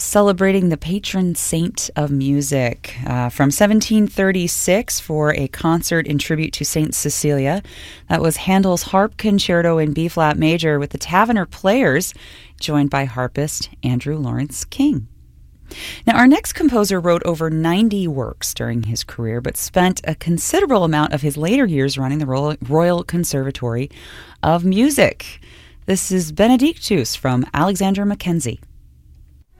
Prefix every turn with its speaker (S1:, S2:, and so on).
S1: celebrating the patron saint of music. From 1736 for a concert in tribute to Saint Cecilia. That was Handel's Harp Concerto in B-flat major with the Tavener Players, joined by harpist Andrew Lawrence King. Now, our next composer wrote over 90 works during his career, but spent a considerable amount of his later years running the Royal Conservatory of Music. This is Benedictus from Alexander Mackenzie.